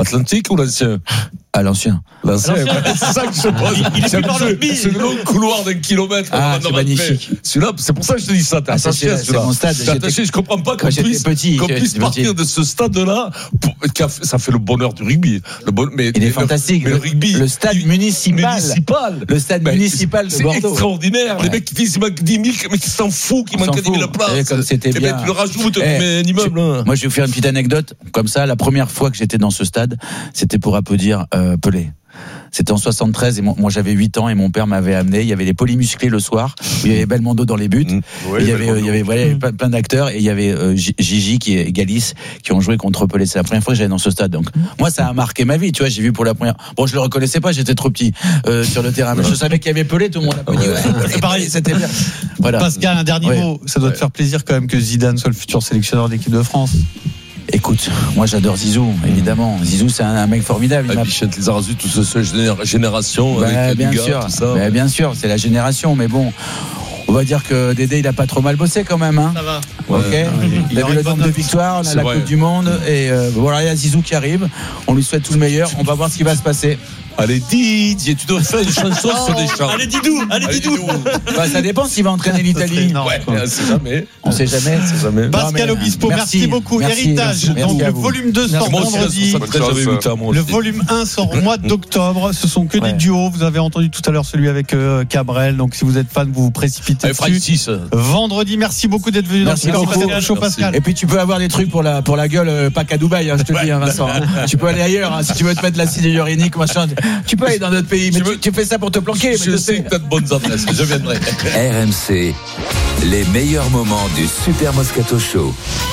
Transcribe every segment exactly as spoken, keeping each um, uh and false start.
Atlantique ou l'ancien? À l'ancien. L'ancien, c'est ça que je pose. Il, il est c'est, plus dans le c'est, c'est le long couloir d'un kilomètre. Ah, c'est magnifique. Celui-là, c'est pour ça que je te dis ça. T'es Ah, attaché à c'est, celui-là. C'est mon stade. T'es attaché, je comprends pas qu'on puisse, petit, qu'on puisse partir petit. de ce stade-là. Pour, ça fait le bonheur du rugby. Le bon, mais, il est le, fantastique. Mais le rugby. Le stade il, municipal. municipal. Le stade ben, municipal de c'est Bordeaux. C'est extraordinaire. Ouais. Les mecs qui disent qu'il manque dix mille, mais qui s'en foutent, qui manquent dix mille places. Comme c'était bien. Ben, tu le rajoutes, tu mets un immeuble. Moi, je vais vous faire une petite anecdote. Comme ça, la première fois que j'étais dans ce stade, c'était pour applaudir euh, Pelé. C'était en soixante-treize et moi, moi j'avais huit ans et mon père m'avait amené. Il y avait les polymusclés le soir. Il y avait Belmondo dans les buts. Mmh. Oui, il y avait, euh, il y avait voilà, mmh. plein, plein d'acteurs et il y avait euh, Gigi qui est Galis qui ont joué contre Pelé. C'est la première fois que j'allais dans ce stade. Donc mmh. moi ça a marqué ma vie. Tu vois, j'ai vu pour la première. Bon, je le reconnaissais pas, j'étais trop petit euh, sur le terrain. Mais je savais qu'il y avait Pelé, tout le monde a applaudi. Ouais. C'est pareil, c'était bien. Voilà. Pascal, un dernier ouais. mot. Ça doit ouais. te faire plaisir quand même que Zidane soit le futur sélectionneur d'équipe de France. Écoute, moi j'adore Zizou, évidemment. Zizou, c'est un, un mec formidable. Et Bichette Lizarazu, toute cette génération. Bah, avec bien gars, sûr, tout ça, bah, ouais. bien sûr, c'est la génération, mais bon. On va dire que Dédé, il a pas trop mal bossé quand même. Hein. Ça va. Ok. Ouais, il a vu le nombre de victoires, on a la vrai. Coupe du Monde. Et euh, voilà, il y a Zizou qui arrive. On lui souhaite tout le meilleur. On va voir ce qui va se passer. Allez, Didier, tu dois faire une chanson sur des chants. Allez, Didou, allez, Didou. Bah, ça dépend s'il va entraîner l'Italie. Ouais, on sait jamais. On sait jamais. C'est jamais. Pascal Obispo, merci, merci beaucoup. Merci, Héritage, merci, donc merci le volume deux sort vendredi. Le volume un sort au mois d'octobre. Ce sont que ouais. des duos. Vous avez entendu tout à l'heure celui avec euh, Cabrel. Donc, si vous êtes fan, vous vous précipitez dessus. Vendredi, merci beaucoup d'être venu merci dans le show, Pascal. Et puis, tu peux avoir des trucs pour la, pour la gueule, euh, pas qu'à Dubaï, hein, je te le dis, hein, Vincent. Hein. Tu peux aller ailleurs, hein, si tu veux te mettre l'acide hyaluronique, machin. Tu peux aller dans notre pays, mais tu, tu fais ça pour te planquer. Je mais sais que t'as de bonnes adresses, je viendrai. R M C, les meilleurs moments du Super Moscato Show.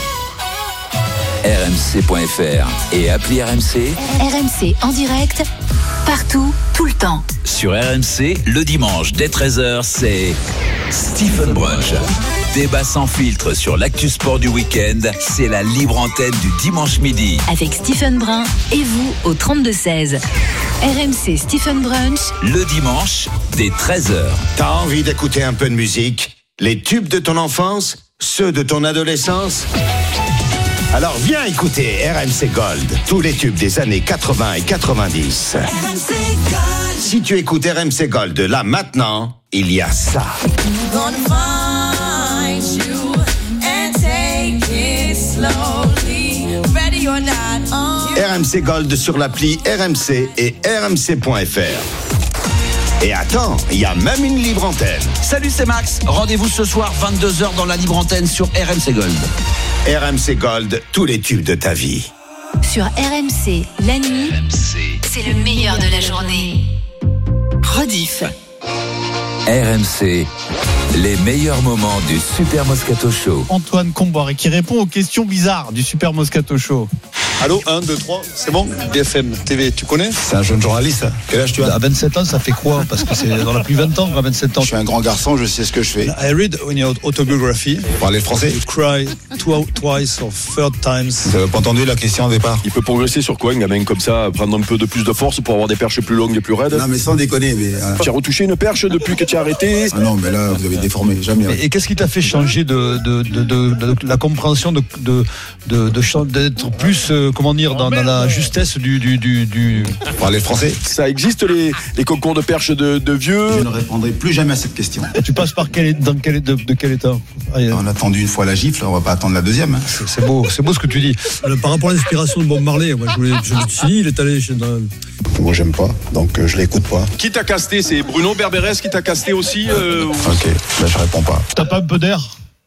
R M C point F R et appli R M C. R M C en direct, partout, tout le temps. Sur R M C, le dimanche dès treize heures, c'est Stephen Brunch. Débat sans filtre sur l'actu sport du week-end, c'est la libre antenne du dimanche midi. Avec Stephen Brun et vous au trente-deux seize. R M C Stephen Brunch. Le dimanche, dès treize heures. T'as envie d'écouter un peu de musique? Les tubes de ton enfance? Ceux de ton adolescence? Alors viens écouter R M C Gold. Tous les tubes des années quatre-vingts et quatre-vingt-dix. R M C Gold. Si tu écoutes R M C Gold là maintenant, il y a ça. R M C Gold sur l'appli R M C et R M C point F R. Et attends, il y a même une libre antenne. Salut, c'est Max. Rendez-vous ce soir vingt-deux heures dans la libre antenne sur R M C Gold. R M C Gold, tous les tubes de ta vie. Sur R M C, la nuit, R M C. C'est le meilleur de la journée. Rediff. R M C, les meilleurs moments du Super Moscato Show. Antoine Comboiré qui répond aux questions bizarres du Super Moscato Show. Allô, un, deux, trois, c'est bon? B F M T V, tu connais? C'est un jeune journaliste. Quel âge tu as? À vingt-sept ans, ça fait quoi? Parce que c'est dans la plus vingt ans, à vingt-sept ans. Je suis un grand garçon, je sais ce que je fais. I read in your autobiography. Vous parlez français? You cry two, twice or third times. Vous n'avez pas entendu la question au départ? Il peut progresser sur quoi, un gamin comme ça? Prendre un peu de plus de force pour avoir des perches plus longues et plus raides? Non, mais sans déconner. Mais, euh... Tu as retouché une perche depuis que tu as arrêté? Ah non, mais là, vous avez déformé. Jamais. Et, et qu'est-ce qui t'a fait changer de, de, de, de, de, de la compréhension de, de, de, de, d'être plus, euh, comment dire, dans, dans la justesse du, du, du, du... Vous parlez français? Ça existe les, les concours de perches de, de vieux? Je ne répondrai plus jamais à cette question. Tu passes par quel, dans quel, de, de quel état? Ah, on a attendu une fois la gifle, on va pas attendre la deuxième. C'est, c'est beau, c'est beau ce que tu dis. Alors, par rapport à l'inspiration de Bob Marley, moi je voulais, je me suis dit, il est allé chez. Dans... Moi j'aime pas, donc euh, je l'écoute pas. Qui t'a casté? C'est Bruno Berberes qui t'a casté aussi euh, ou... Ok, là je réponds pas. T'as pas un peu d'air?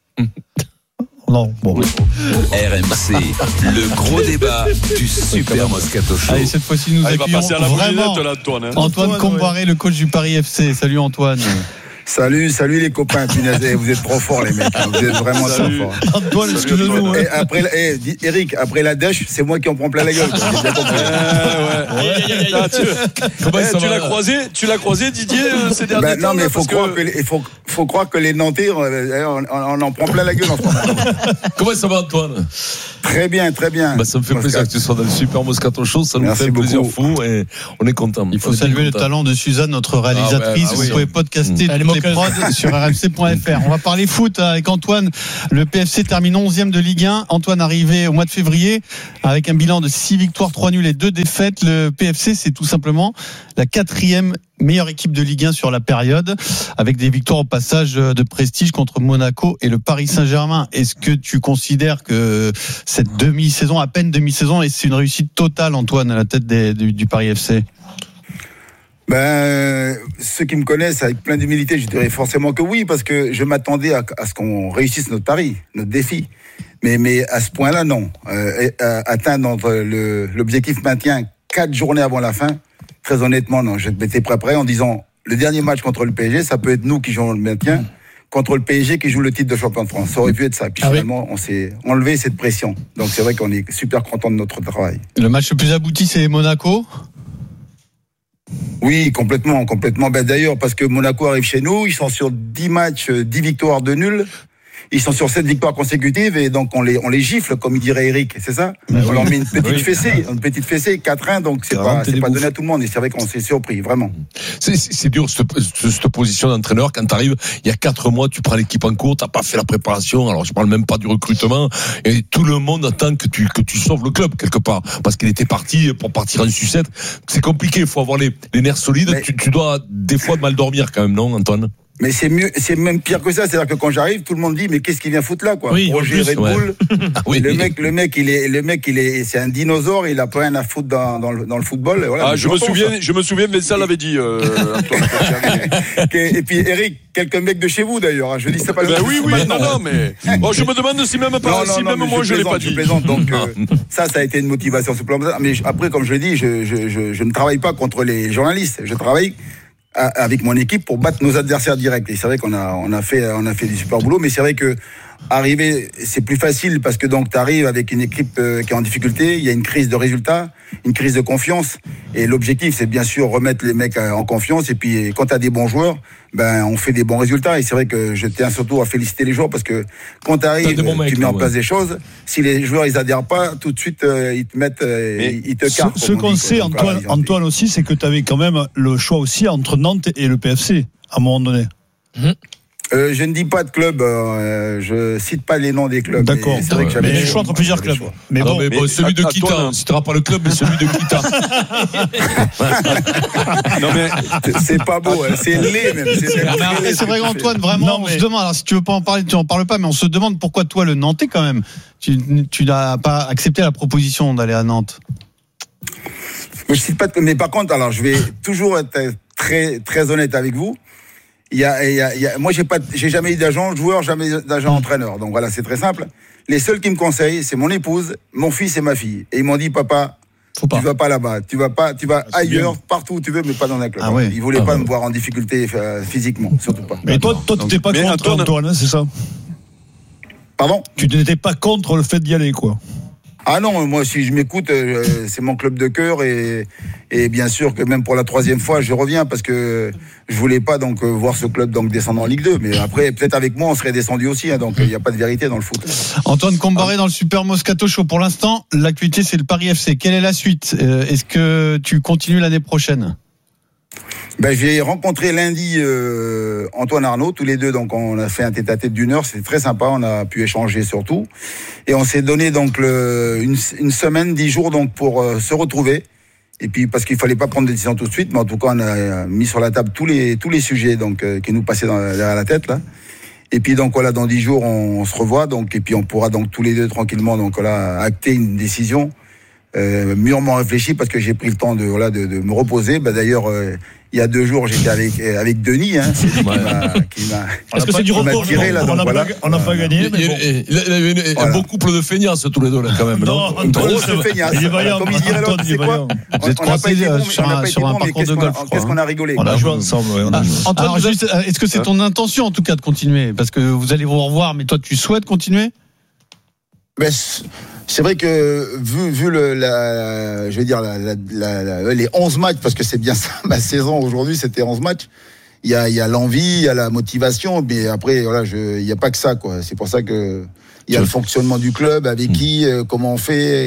Non, bon. R M C, le gros débat du Super Moscato Show. Allez, cette fois-ci, nous Allez, accueillons va vraiment là, Antoine, hein. Antoine, Antoine Comboiré, ouais. Le coach du Paris F C. Salut Antoine. Salut, salut les copains, punaise, vous êtes trop forts les mecs, hein. Vous êtes vraiment trop forts. Antoine, excuse-nous. Et après, eh, Eric, après la dèche, c'est moi qui en prends plein la gueule. J'ai bien compris. Euh, ouais. Ah, tu Comment eh, tu l'as croisé, tu l'as croisé Didier euh, ces derniers ben, temps? Non, mais il faut croire que, que faut, faut croire que les Nantais, on, on, on en prend plein la gueule en ce moment. Comment ça va Antoine? Très bien, très bien. Bah, ça me fait Moscato. plaisir que tu sois dans le Super Moscato Show, ça nous Merci fait un beaucoup. plaisir fou et on est content. Il faut saluer le talent de Suzanne, notre réalisatrice. Ah ouais, ah oui, vous pouvez podcaster mmh. des prods sur R M C point F R. On va parler foot avec Antoine. Le P F C termine onzième de Ligue un. Antoine arrivé au mois de février avec un bilan de six victoires, trois nuls et deux défaites. Le P F C, c'est tout simplement la quatrième meilleure équipe de Ligue un sur la période, avec des victoires au passage de prestige contre Monaco et le Paris Saint-Germain. Est-ce que tu considères que cette demi-saison, à peine demi-saison, et c'est une réussite totale, Antoine, à la tête des, du, du Paris F C? Ben, ceux qui me connaissent avec plein d'humilité, je dirais forcément que oui, parce que je m'attendais à, à ce qu'on réussisse notre pari, notre défi. Mais, mais à ce point-là, non. Euh, atteindre le, l'objectif maintien quatre journées avant la fin, très honnêtement, non. Je m'étais préparé en disant, le dernier match contre le P S G, ça peut être nous qui jouons le maintien, contre le P S G qui joue le titre de champion de France. Ça aurait pu être ça. Puis ah finalement, oui. on s'est enlevé cette pression. Donc c'est vrai qu'on est super content de notre travail. Le match le plus abouti, c'est Monaco? Oui, complètement, complètement. Ben d'ailleurs, parce que Monaco arrive chez nous, ils sont sur dix matchs, dix victoires de nul. Ils sont sur sept victoires consécutives et donc on les on les gifle, comme il dirait Eric, c'est ça? Oui. On leur met une petite oui. fessée, une petite fessée, quatre un, donc c'est, c'est pas c'est pas donné à tout le monde et c'est vrai qu'on s'est surpris, vraiment. C'est, c'est, c'est dur cette, cette position d'entraîneur quand t'arrives il y a quatre mois, tu prends l'équipe en cours, t'as pas fait la préparation, alors je parle même pas du recrutement et tout le monde attend que tu que tu sauves le club quelque part parce qu'il était parti pour partir en sucette. C'est compliqué, il faut avoir les, les nerfs solides. Mais... Tu, tu dois des fois mal dormir quand même, non, Antoine? Mais c'est mieux, c'est même pire que ça. C'est-à-dire que quand j'arrive, tout le monde dit mais qu'est-ce qu'il vient foutre là, quoi? Oui, Roger Red ouais. Bull. oui. Le mec, le mec, il est, le mec, il est, c'est un dinosaure. Il a pas rien à foutre dans, dans le, dans le football. Voilà, ah, je me souviens, ça. je me souviens, mais ça l'avait dit. Euh, et puis Eric, quelques mecs de chez vous d'ailleurs. Je dis c'est pas le. Ben oui, oui, non, non, mais bon, je me demande si même pas, non, non, si non, même moi je, je l'ai pas dit. Je plaisante, donc euh, ça, ça a été une motivation supplémentaire. Mais après, comme je l'ai dit, je, je, je, je ne travaille pas contre les journalistes. Je travaille avec mon équipe pour battre nos adversaires directs. Et c'est vrai qu'on a, on a fait, on a fait du super boulot, mais c'est vrai que arriver, c'est plus facile parce que donc t'arrives avec une équipe euh, qui est en difficulté, il y a une crise de résultats, une crise de confiance, et l'objectif c'est bien sûr remettre les mecs en confiance, et puis quand t'as des bons joueurs, ben on fait des bons résultats, et c'est vrai que je tiens surtout à féliciter les joueurs parce que quand t'arrives, mecs, tu mets en place ouais. des choses, si les joueurs ils adhèrent pas, tout de suite euh, ils te mettent, euh, ils te cartent. Ce, ce qu'on dit, sait, quoi. Antoine, voilà, Antoine aussi, c'est que t'avais quand même le choix aussi entre Nantes et le P F C à un moment donné. Mmh. Euh, je ne dis pas de club, euh, je cite pas les noms des clubs. D'accord. C'est vrai que j'avais mais le choix entre plusieurs clubs. Mais bon, mais bon mais celui de Kita, on ne citera pas le club, mais celui de Kita. non mais c'est pas beau, hein. C'est laid même. C'est, c'est, après, c'est vrai Antoine, vraiment, non, on mais... se demande. Alors si tu veux pas en parler, tu en parles pas, mais on se demande pourquoi toi le Nantais quand même, tu, tu n'as pas accepté la proposition d'aller à Nantes. Je cite pas, mais par contre, alors je vais toujours être très très honnête avec vous. Il y a, il y a, il y a, moi, j'ai pas, j'ai jamais eu d'agent joueur, jamais d'agent mmh. entraîneur. Donc voilà, c'est très simple. Les seuls qui me conseillent, c'est mon épouse, mon fils et ma fille. Et ils m'ont dit, papa, Faut pas. tu vas pas là-bas, tu vas pas, tu vas ah, ailleurs, bien. partout où tu veux, mais pas dans un club. Ah, ouais. Ils voulaient ah, pas ouais. me voir en difficulté euh, physiquement, surtout pas. Mais toi, toi, tu n'étais pas contre Antoine, Antoine hein, c'est ça? Pardon? Tu n'étais pas contre le fait d'y aller, quoi. Ah non, moi si je m'écoute, euh, c'est mon club de cœur et, et bien sûr que même pour la troisième fois, je reviens parce que je voulais pas donc euh, voir ce club donc descendre en Ligue deux. Mais après, peut-être avec moi, on serait descendu aussi. Hein, donc il n'y a pas de vérité dans le foot. Antoine Combaré ah. dans le Super Moscato Show. Pour l'instant, l'actualité c'est le Paris F C. Quelle est la suite? euh, Est-ce que tu continues l'année prochaine? Ben, j'ai rencontré lundi euh, Antoine Arnaud, tous les deux, donc on a fait un tête-à-tête d'une heure, c'était très sympa, on a pu échanger surtout, et on s'est donné donc le, une, une semaine, dix jours donc pour euh, se retrouver, et puis parce qu'il fallait pas prendre de décision tout de suite, mais en tout cas on a mis sur la table tous les tous les sujets donc euh, qui nous passaient dans, derrière la tête là, et puis donc voilà dans dix jours on, on se revoit donc et puis on pourra donc tous les deux tranquillement donc voilà acter une décision. Euh, mûrement réfléchi parce que j'ai pris le temps de voilà de, de me reposer. Bah d'ailleurs euh, il y a deux jours j'étais avec avec Denis. Hein, c'est lui qui m'a, qui m'a. Est-ce que c'est du repos tiré, là, on n'a voilà. pas, pas gagné. Mais bon. Il, il, il avait une, voilà. un beau couple de feignasses tous les deux là quand même. Non, non Antoine, c'est feignasses. Il est vaillant. Comme il dirait l'autre, c'est quoi? Vous êtes croisés sur un sur un parcours de golf. Qu'est-ce qu'on a rigolé? On a joué ensemble. Antoine, est-ce que c'est ton intention en tout cas de continuer? Parce que vous allez vous revoir, mais toi tu souhaites continuer? Ben, c'est vrai que vu vu le la je vais dire la, la, la, la, les onze matchs parce que c'est bien ça ma saison aujourd'hui c'était onze matchs, il y a il y a l'envie, il y a la motivation, mais après voilà, je il y a pas que ça quoi, c'est pour ça que il y a le fonctionnement du club avec qui euh, comment on fait,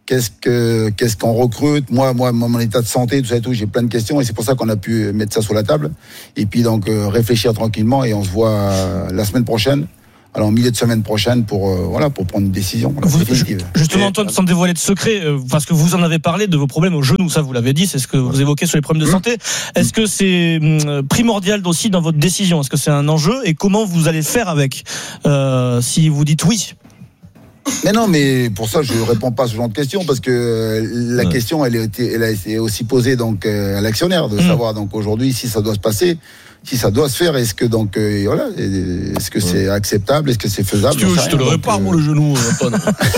Qu'est-ce que qu'est-ce qu'on recrute? Moi, moi, mon état de santé, tout ça et tout, j'ai plein de questions et c'est pour ça qu'on a pu mettre ça sur la table. Et puis donc euh, réfléchir tranquillement et on se voit euh, la semaine prochaine. Alors, au milieu de semaine prochaine, pour euh, voilà, pour prendre une décision vous, Justement, Antoine, sans dévoiler de secret, euh, parce que vous en avez parlé de vos problèmes au genou, ça vous l'avez dit, c'est ce que vous évoquez sur les problèmes de santé. Est-ce que c'est euh, primordial aussi dans votre décision? Est-ce que c'est un enjeu et comment vous allez faire avec euh, si vous dites oui? Mais non, mais pour ça, je ne réponds pas à ce genre de questions parce que la ouais. question, elle a été, elle a été aussi posée donc à l'actionnaire de mmh. savoir donc aujourd'hui si ça doit se passer. Si ça doit se faire, est-ce que donc euh, voilà, est-ce que c'est acceptable, est-ce que c'est faisable? Si tu veux, je te le répare, euh... moi le genou, Antoine.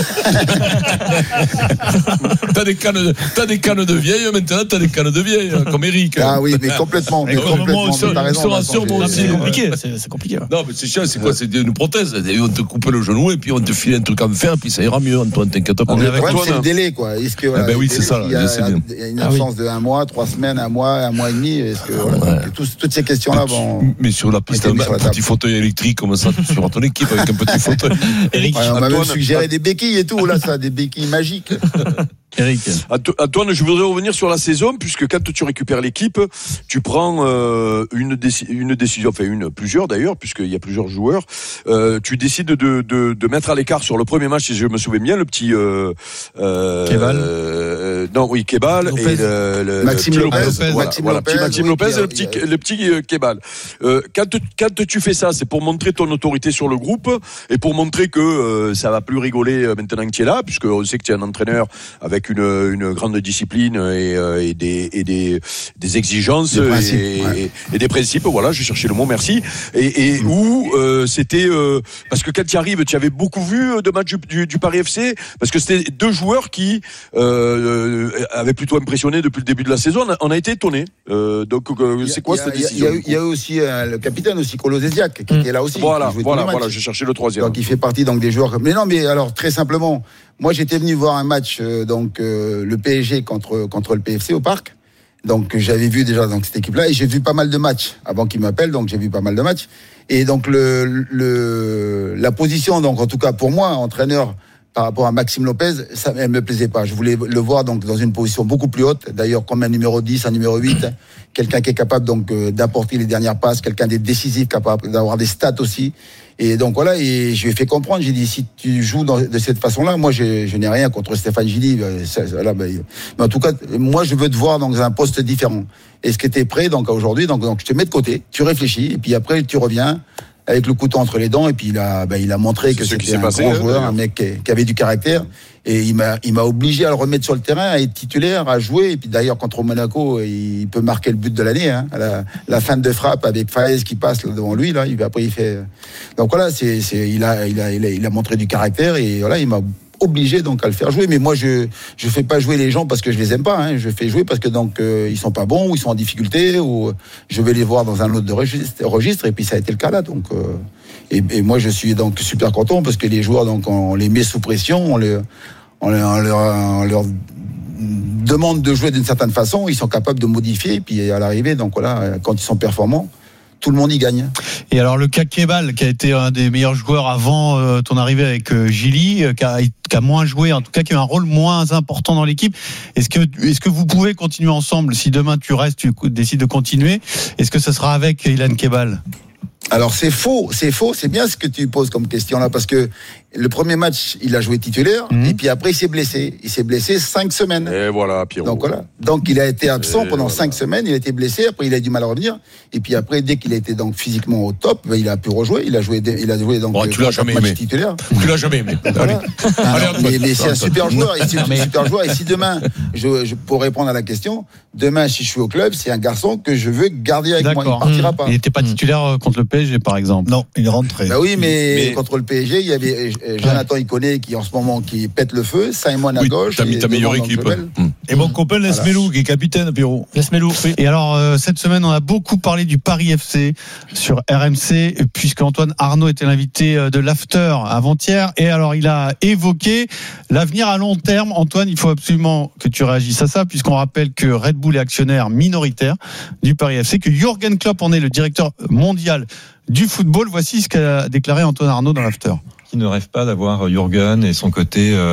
t'as des cannes, de, t'as des cannes de vieilles maintenant, t'as des cannes de vieilles comme Eric. Ah oui, mais complètement, mais complètement. Moi, t'as raison. Moi aussi, c'est compliqué, c'est, c'est compliqué. Ouais. Non, mais c'est chiant, c'est quoi? C'est une prothèse. On te coupe le genou et puis on te file un truc en fer, puis ça ira mieux, Antoine. T'inquiète pas. Le problème, c'est le délai, quoi. Est-ce que voilà, ah ben oui, c'est ça. Il y a une absence de un mois, trois semaines, un mois, un mois et demi. Est-ce que voilà, toutes ces questions là vont. Mais sur la piste, un petit fauteuil électrique comme ça, sur ton équipe avec un petit fauteuil. Eric, ouais, on m'a même suggéré des béquilles et tout, là, ça, des béquilles magiques. Eric. Antoine, je voudrais revenir sur la saison, puisque quand tu récupères l'équipe, tu prends euh, une, déci- une décision, enfin une, plusieurs d'ailleurs, puisqu'il y a plusieurs joueurs. Euh, tu décides de, de, de mettre à l'écart sur le premier match, si je me souviens bien, le petit euh, euh, Kebal. Euh, non, oui, Kebal et le, le, Maxime le Lopez, Lopez, Lopez, voilà, Maxime voilà, Lopez, petit Maxime oui, Lopez, puis, et le petit, euh, le petit euh, Kebal. Euh, quand, quand tu fais ça, c'est pour montrer ton autorité sur le groupe et pour montrer que euh, ça va plus rigoler maintenant que tu es là, puisque on sait que tu es un entraîneur avec une, une grande discipline et, euh, et, des, et des, des exigences des principes, et, ouais. et, et des principes. Voilà, j'ai cherché le mot, merci. Et, et mmh. où euh, c'était euh, parce que quand tu arrives, tu avais beaucoup vu de matchs du, du, du Paris F C, parce que c'était deux joueurs qui euh, avaient plutôt impressionné depuis le début de la saison. On a, on a été étonnés. Euh, donc euh, c'est quoi cette décision? Il y, y, y a eu aussi euh, le capitaine aussi, Colo Zediac, qui mmh. était là aussi. Voilà, voilà, voilà. J'ai cherché le troisième. Donc il fait partie donc des joueurs. Mais non, mais alors très simplement. Moi, j'étais venu voir un match, euh, donc euh, le P S G contre contre le P F C au Parc. Donc j'avais vu déjà donc cette équipe-là et j'ai vu pas mal de matchs avant qu'ils m'appellent. Donc j'ai vu pas mal de matchs. Et donc le le la position, donc en tout cas pour moi, entraîneur par rapport à Maxime Lopez, ça elle me plaisait pas. Je voulais le voir donc dans une position beaucoup plus haute. D'ailleurs, comme un numéro dix, un numéro huit, quelqu'un qui est capable donc euh, d'apporter les dernières passes, quelqu'un d'être décisif, capable d'avoir des stats aussi. Et donc voilà, et je lui ai fait comprendre, j'ai dit si tu joues dans, de cette façon-là, moi je, je n'ai rien contre Stéphane Gilly, ça, là, bah, mais en tout cas, moi je veux te voir dans un poste différent. Est-ce que tu es prêt donc aujourd'hui, donc, donc je te mets de côté, tu réfléchis, et puis après tu reviens avec le couteau entre les dents, et puis il a, bah, il a montré que c'était un passé, grand joueur, un mec qui, qui avait du caractère, et il m'a, il m'a obligé à le remettre sur le terrain, à être titulaire, à jouer, et puis d'ailleurs contre Monaco, il peut marquer le but de l'année, hein, à la, la fin de frappe avec Faez qui passe là, devant lui, là, il, après il fait, donc voilà, c'est, c'est, il a, il a, il a, il a montré du caractère, et voilà, il m'a obligé donc à le faire jouer, mais moi je je fais pas jouer les gens parce que je les aime pas, hein. Je fais jouer parce que donc euh, ils sont pas bons ou ils sont en difficulté ou euh, je vais les voir dans un autre registre, registre et puis ça a été le cas là donc euh, et, et moi je suis donc super content parce que les joueurs donc on les met sous pression, on les on, les, on, leur, on leur demande de jouer d'une certaine façon, ils sont capables de modifier et puis à l'arrivée donc voilà quand ils sont performants tout le monde y gagne. Et alors le cas Kebal, qui a été un des meilleurs joueurs avant euh, ton arrivée avec euh, Gilly, euh, qui, a, qui a moins joué, en tout cas qui a eu un rôle moins important dans l'équipe. Est-ce que est-ce que vous pouvez continuer ensemble si demain tu restes, tu décides de continuer? Est-ce que ce sera avec Ilan Kebal? Alors c'est faux, c'est faux, c'est bien ce que tu poses comme question là parce que le premier match, il a joué titulaire mmh. et puis après il s'est blessé. Il s'est blessé cinq semaines. Et voilà, Pierrot. Donc voilà. Donc il a été absent et pendant voilà. cinq semaines. Il a été blessé. Après il a eu du mal à revenir. Et puis après dès qu'il a été donc physiquement au top, ben, il a pu rejouer. Il a joué, il a joué donc. Bon, tu l'as jamais aimé. Titulaire. Tu l'as jamais aimé. Voilà. Alors, mais, mais c'est un super joueur. Et c'est un super joueur. Et si demain, je, je pour répondre à la question, demain si je suis au club, c'est un garçon que je veux garder avec D'accord. moi. Il partira mmh. pas. Il n'était pas titulaire contre le P S G par exemple. Non, il est rentré. Bah oui, mais, mais... contre le P S G, il y avait Jonathan Iconé qui en ce moment qui pète le feu, Simon à oui, gauche. T'as mis ta meilleure équipe. Mmh. Et mon copain Lesmelou voilà. qui est capitaine, Pierrot. Lesmelou, oui. Et alors euh, cette semaine, on a beaucoup parlé du Paris F C sur R M C, puisque Antoine Arnaud était l'invité de l'After avant-hier. Et alors il a évoqué l'avenir à long terme. Antoine, il faut absolument que tu réagisses à ça, puisqu'on rappelle que Red Bull est actionnaire minoritaire du Paris F C, que Jürgen Klopp en est le directeur mondial du football. Voici ce qu'a déclaré Antoine Arnaud dans l'After. Qui ne rêve pas d'avoir Jürgen et son côté euh,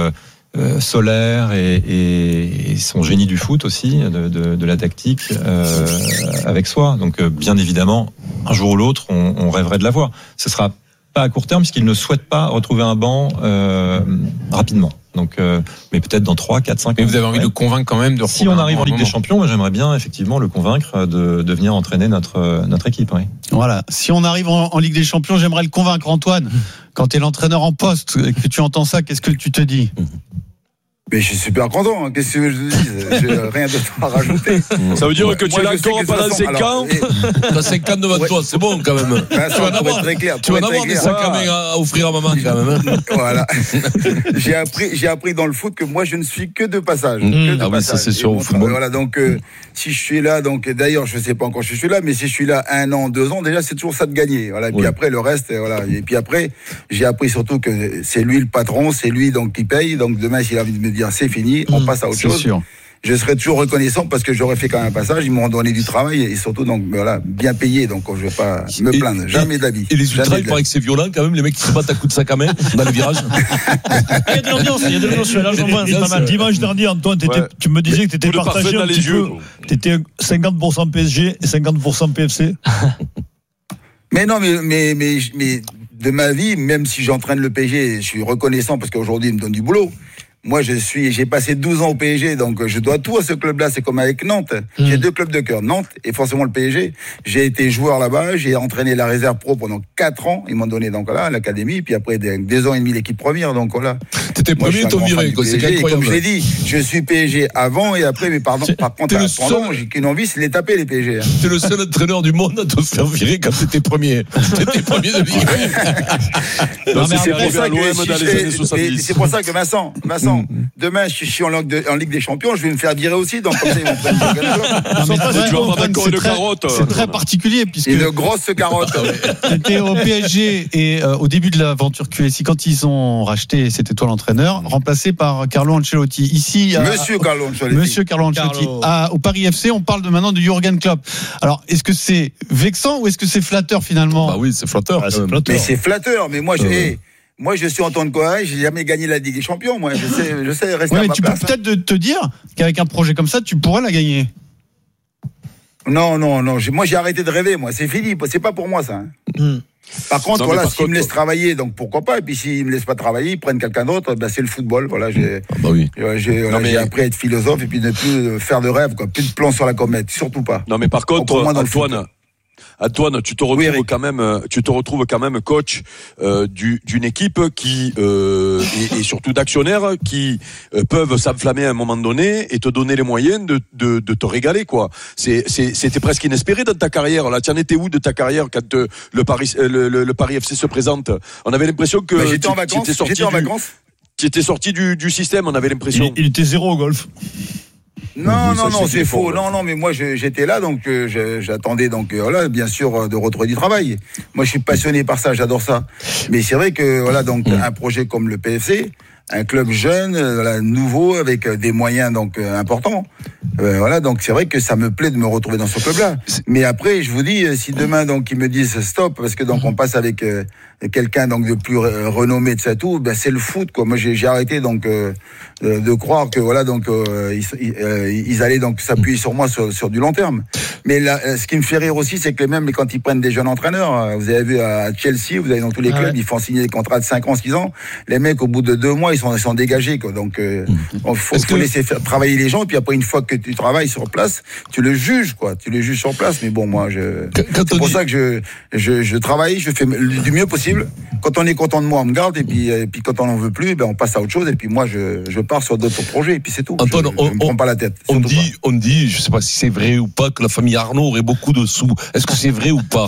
euh, solaire et, et, et son génie du foot aussi, de, de, de la tactique euh, avec soi. Donc euh, bien évidemment, un jour ou l'autre, on, on rêverait de l'avoir. Ce sera pas à court terme, puisqu'il ne souhaite pas retrouver un banc euh, rapidement. Donc, euh, mais peut-être dans trois, quatre, cinq ans. Mais vous avez envie ouais. de convaincre quand même de Si on arrive en Ligue des Champions, moi, j'aimerais bien effectivement le convaincre de, de venir entraîner notre, notre équipe. Oui. Voilà. Si on arrive en, en Ligue des Champions, j'aimerais le convaincre. Antoine, quand tu es l'entraîneur en poste et que tu entends ça, qu'est-ce que tu te dis ? Mais je suis super content, hein. Qu'est-ce que je te dis ? J'ai rien d'autre à rajouter. Ça veut dire ouais. que tu es là encore pendant cinq ans. T'as cinq ans devant ouais. toi, c'est bon quand même. Ben, tu vas en avoir, très clair, tu vas avoir des sacs à main à offrir à maman quand même. Hein. Voilà. j'ai appris, j'ai appris dans le foot que moi je ne suis que de passage. Mmh. Que de ah passage. oui, ça c'est sûr au football. Voilà, donc euh, si je suis là, donc d'ailleurs je sais pas encore si je suis là, mais si je suis là un an, deux ans, déjà c'est toujours ça de gagner. Voilà. Et puis ouais. après le reste, voilà. Et puis après, j'ai appris surtout que c'est lui le patron, c'est lui donc qui paye. Donc demain s'il a envie de me dire c'est fini. On passe à autre chose. Sûr. Je serai toujours reconnaissant parce que j'aurais fait quand même un passage. Ils m'ont donné du travail et surtout donc voilà bien payé. Donc je vais pas me plaindre. Et, jamais d'avis. Et les ultras, il paraît que c'est violent quand même. Les mecs qui se battent à coups de sac à main dans les virages. Il y a de l'ambiance. Il y a de l'ambiance. Là, j'en vois. C'est pas mal. Dimanche dernier, Antoine, ouais. tu me disais que tu étais partagé un petit peu. Tu étais cinquante pour cent P S G et cinquante pour cent P F C. Mais non, mais mais mais mais de ma vie, même si j'entraîne le P S G, je suis reconnaissant parce qu'aujourd'hui il me donne du boulot. Moi, je suis, j'ai passé douze ans au P S G, donc je dois tout à ce club-là. C'est comme avec Nantes. Mmh. J'ai deux clubs de cœur, Nantes et forcément le P S G. J'ai été joueur là-bas, j'ai entraîné la réserve pro pendant quatre ans. Ils m'ont donné donc là l'académie, puis après des, deux ans et demi l'équipe première. Donc voilà. T'étais premier, t'as viré, quoi. C'est incroyable. Comme je l'ai dit, je suis P S G avant et après, mais pardon, par contre, pendant, j'ai qu'une envie, c'est de les taper les P S G. Hein. T'es le seul entraîneur du monde à te faire virer quand t'étais premier. T'étais premier de Ligue. Non, mais c'est pour ça que c'est pour ça que Vincent, Vincent, demain je suis en Ligue des Champions, je vais me faire virer aussi. Donc comme ça, ils vont prendre une carotte. C'est très particulier puisque une grosse carotte. C'était au P S G et euh, au début de l'aventure Q S I quand ils ont racheté, c'était toi l'entraîneur, remplacé par Carlo Ancelotti. Ici, Monsieur à, Carlo Ancelotti. Monsieur Carlo Ancelotti. Carlo. À, au Paris F C, on parle de maintenant de Jürgen Klopp. Alors, est-ce que c'est vexant ou est-ce que c'est flatteur finalement ? Bah oui, c'est flatteur. Ah, c'est flatteur. Mais c'est flatteur. Mais moi, je. Euh... Moi, je suis Antoine Cohen, j'ai jamais gagné la Ligue des Champions. Moi, je sais, je sais rester ouais, à ma tu place. Tu peux peut-être te dire qu'avec un projet comme ça, tu pourrais la gagner. Non, non, non. Moi, j'ai arrêté de rêver. Moi, c'est fini. C'est pas pour moi ça. Hein. Mm. Par contre, non, voilà, s'ils contre... me laissent travailler, donc pourquoi pas. Et puis s'ils me laissent pas travailler, ils prennent quelqu'un d'autre. Ben c'est le football. Voilà, j'ai, ah bah oui. j'ai, voilà, mais... j'ai appris à être philosophe et puis ne plus faire de rêve, quoi. Plus de plans sur la comète, surtout pas. Non, mais par contre, Antoine. Antoine, tu te retrouves oui, quand même, tu te retrouves quand même coach euh, du, d'une équipe qui euh, et, et surtout d'actionnaires qui euh, peuvent s'enflammer à un moment donné et te donner les moyens de, de, de te régaler, quoi. C'est, c'est, c'était presque inespéré dans ta carrière. Là, tu en étais où de ta carrière quand euh, le Paris, le, le, le Paris F C se présente ? On avait l'impression que bah, j'étais en vacances. Tu étais sorti, j'étais en vacances. Tu étais sorti du, du système. On avait l'impression. Il, il était zéro au golf. Non, oui, non, non, c'est faux. Non, non, mais moi, je, j'étais là, donc euh, je, j'attendais, donc euh, voilà, bien sûr, de retrouver du travail. Moi, je suis passionné par ça, j'adore ça. Mais c'est vrai que voilà, donc mmh. un projet comme le P F C, un club jeune, euh, voilà, nouveau, avec euh, des moyens donc euh, importants. Euh, voilà, donc c'est vrai que ça me plaît de me retrouver dans ce club-là. Mais après, je vous dis, si demain donc ils me disent stop, parce que donc on passe avec euh, quelqu'un donc de plus renommé de ça tout, ben c'est le foot, quoi. Moi, j'ai, j'ai arrêté donc euh, de, de croire que voilà donc euh, ils, euh, ils allaient donc s'appuyer sur moi sur, sur du long terme. Mais là, ce qui me fait rire aussi, c'est que même quand ils prennent des jeunes entraîneurs, vous avez vu à Chelsea, vous avez dans tous les clubs, ah ouais. ils font signer des contrats de cinq ans, six ans. Les mecs, au bout de deux mois, ils sont, ils sont dégagés, quoi. Donc, euh, il faut, faut que... laisser faire travailler les gens. Et puis après, une fois que tu travailles sur place, tu le juges, quoi. Tu le juges sur place. Mais bon, moi, je, quand c'est pour dit... ça que je, je, je travaille, je fais du mieux possible. Quand on est content de moi, on me garde. Et puis, et puis quand on n'en veut plus, ben, on passe à autre chose. Et puis moi, je, je pars sur d'autres projets. Et puis c'est tout. Antoine, je, on, je me prends pas la tête. On dit, on dit, je sais pas si c'est vrai ou pas, que la famille Arnaud aurait beaucoup de sous. Est-ce que c'est vrai ou pas?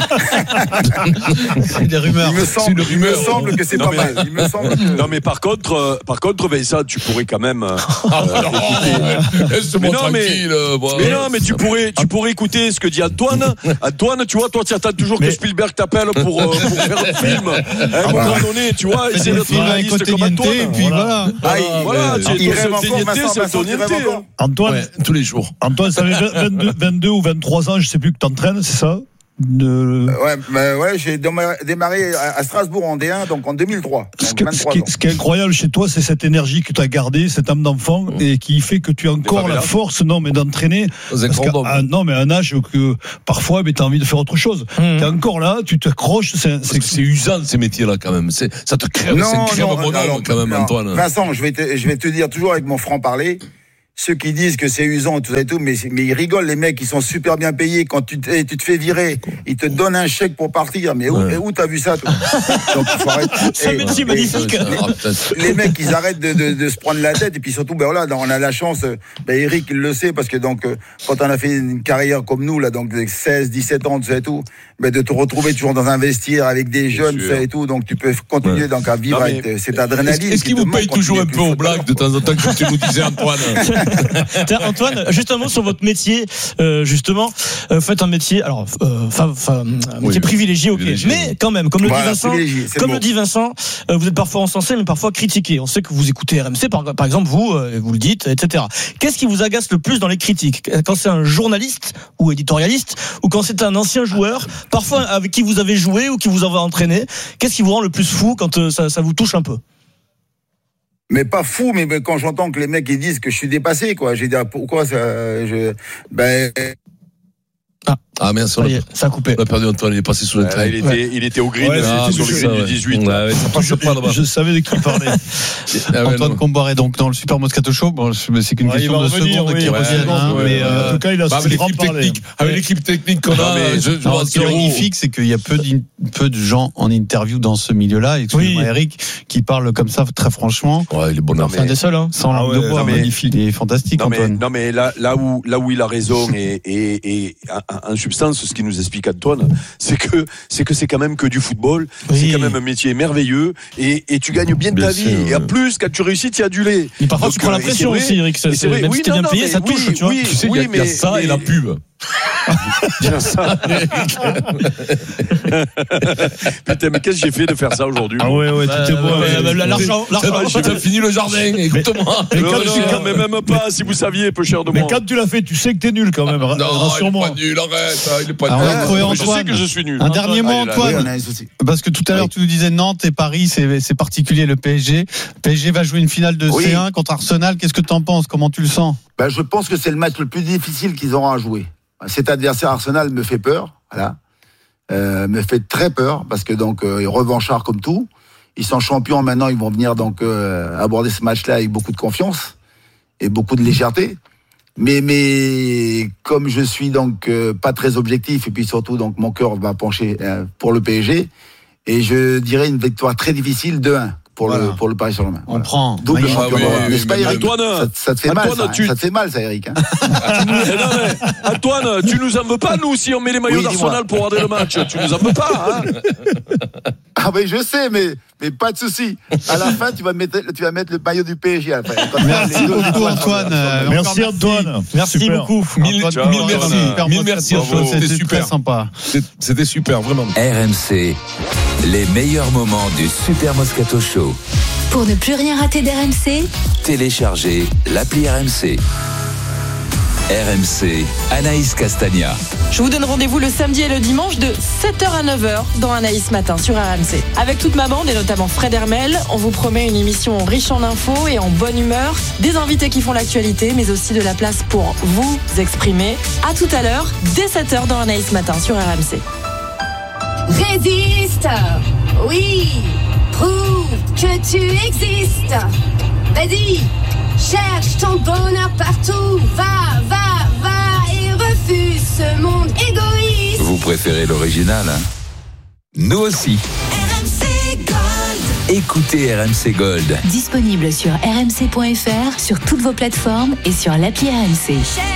C'est des rumeurs. Il me semble, il me semble que c'est non, pas mais, mal. Il me semble que... Non, mais par contre, euh, par contre, Vincent, tu pourrais quand même. Euh, oh, non, mais, non, mais, bon, mais non, mais tu pourrais, tu pourrais écouter ce que dit Antoine. Antoine, tu vois, toi, tu attends toujours mais... que Spielberg t'appelle pour, euh, pour faire un film. À un moment donné, tu vois, essayer d'être réaliste comme Antoine. Et puis voilà. Ah, voilà, tu es c'est Antoine, tous les jours. Antoine, ça fait vingt-deux ou vingt-trois ans, je sais plus que t'entraînes, c'est ça? de... Ouais, bah ouais, j'ai démarré à Strasbourg en D un, donc en deux mille trois. Ce, que, ce, qui est, ce qui est incroyable chez toi, c'est cette énergie que tu as gardée, cette âme d'enfant, mmh. et qui fait que tu as encore la force, non, mais d'entraîner. À, non, mais à un âge que parfois, mais tu as envie de faire autre chose. Mmh. Tu es encore là, tu t'accroches. C'est, c'est, c'est usant ces métiers-là quand même. C'est, ça te crève, non, c'est une crève mon âme quand même, non, Antoine. Vincent, je vais te, je vais te dire toujours avec mon franc-parler. Ceux qui disent que c'est usant et tout ça et tout, mais, mais ils rigolent, les mecs, ils sont super bien payés. Quand tu te, tu te fais virer, ils te donnent un chèque pour partir. Mais où, ouais. où t'as vu ça, toi? Donc, il faut arrêter. C'est un métier magnifique. Les, les mecs, ils arrêtent de, de, de se prendre la tête. Et puis surtout, ben voilà, on a la chance, ben Eric, il le sait, parce que donc, quand on a fait une carrière comme nous, là, donc, seize, dix-sept ans, tout ça et tout, ben de te retrouver toujours dans un vestiaire avec des jeunes, tout ça et tout, donc tu peux continuer, ouais. donc, à vivre non, avec cette adrénaline. Est-ce, est-ce qu'il vous paye toujours un peu aux blagues de temps en temps, comme tu nous disais, Antoine? Tiens, Antoine, justement sur votre métier, euh, justement, euh, faites un métier, alors, euh, fa, fa, un métier oui, privilégié, ok, privilégié, mais quand même, comme le voilà, dit Vincent, comme le, le dit Vincent, euh, vous êtes parfois encensé, mais parfois critiqué. On sait que vous écoutez R M C, par, par exemple, vous, euh, vous le dites, et cetera. Qu'est-ce qui vous agace le plus dans les critiques? Quand c'est un journaliste ou éditorialiste, ou quand c'est un ancien joueur, parfois avec qui vous avez joué ou qui vous avez entraîné, qu'est-ce qui vous rend le plus fou quand euh, ça, ça vous touche un peu? Mais pas fou, mais quand j'entends que les mecs ils disent que je suis dépassé, quoi. J'ai dit pourquoi ça, je, ben. Ah, ah mais ça, ça a coupé. On a perdu Antoine, il est passé sous le train. Il était, ouais. il était au green, ouais, ah, sur le green du dix-huit. Ouais, ouais, ça passe je, pas là-bas. Je savais de qui il parlait. ah ouais, Antoine Comboiré, donc dans le Super Moscato Show, bon, c'est qu'une ouais, question de revenir, secondes oui, qui ouais, revient. Hein, ouais, mais euh, en tout cas, il a bah, avec l'équipe technique, avec l'équipe technique qu'on a. Mais je, je non, ce qui est magnifique, c'est qu'il y a peu, peu de gens en interview dans ce milieu-là. Excusez-moi, Eric, qui parle comme ça très franchement. Ouais, il est bon. C'est un des seuls, hein. Sans langue de bois, magnifique, il est fantastique, Antoine. Non, mais là, là où, là où il a raison et, et, et en substance, ce qui nous explique Antoine, c'est que c'est que c'est quand même que du football, oui. C'est quand même un métier merveilleux et, et tu gagnes bien, bien ta vie. Sûr, et en plus, quand tu réussis, tu as du lait. Et parfois, donc, tu prends la pression aussi, Eric. C'est, c'est vrai. Même oui, si t'es bien payé, ça oui, touche, tu vois. Oui, tu sais, il oui, y, y a ça mais... et la pub. Tiens ça. Putain, mais qu'est-ce que j'ai fait de faire ça aujourd'hui? Ah ouais, ouais, tout est beau. L'argent, l'argent. J'ai fini le jardin, écoute-moi. Mais quand tu quand même même pas, si vous saviez, peu cher de moi. Mais quand tu l'as fait, tu sais que t'es nul quand même. Non, rassure-moi. Il est pas nul, arrête. Il est pas nul. Je sais que je suis nul. Un dernier mot, Antoine. Parce que tout à l'heure, tu nous disais Nantes et Paris, c'est, c'est particulier le P S G. P S G va jouer une finale de C un contre Arsenal. Qu'est-ce que t'en penses? Comment tu le sens? Ben, je pense que c'est le match le plus difficile qu'ils auront à jouer. Cet adversaire Arsenal me fait peur, voilà, euh, me fait très peur parce que donc euh, revanchard comme tout, ils sont champions maintenant, ils vont venir donc euh, aborder ce match-là avec beaucoup de confiance et beaucoup de légèreté. Mais mais comme je suis donc euh, pas très objectif et puis surtout donc mon cœur va pencher euh, pour le P S G et je dirais une victoire très difficile de un. Pour, voilà. le, pour le Paris Saint-Germain. On voilà. prend. Double ah, champion. Oui, oui, n'est-ce pas, Eric? Antoine, ça, ça te fait Antoine, mal, ça, tu... ça te fait mal, ça, Eric. Hein. non, mais, Antoine, tu nous en veux pas, nous, si on met les maillots oui, d'Arsenal pour regarder le match. Tu nous en veux pas, hein? Ah, mais je sais, mais, mais pas de souci. À la fin, tu vas mettre, tu vas mettre le maillot du P S G à la fin. Merci beaucoup, Antoine. Euh, merci, merci, Antoine. Merci super. beaucoup. Mille, Antoine, mille merci. Super mille merci, Antoine. C'était, c'était super sympa. C'était super, vraiment. R M C, les meilleurs moments du Super Moscato Show. Pour ne plus rien rater d'R M C, téléchargez l'appli R M C. R M C, Anaïs Castagna. Je vous donne rendez-vous le samedi et le dimanche de sept heures à neuf heures dans Anaïs Matin sur R M C. Avec toute ma bande et notamment Fred Hermel, on vous promet une émission riche en infos et en bonne humeur, des invités qui font l'actualité, mais aussi de la place pour vous exprimer. À tout à l'heure, dès sept heures dans Anaïs Matin sur R M C. Résiste, oui, prouve que tu existes. Vas-y, cherche ton bonheur partout. Va, va, va et refuse ce monde égoïste. Vous préférez l'original, hein? Nous aussi. R M C Gold. Écoutez R M C Gold. Disponible sur r m c point f r, sur toutes vos plateformes et sur l'appli R M C.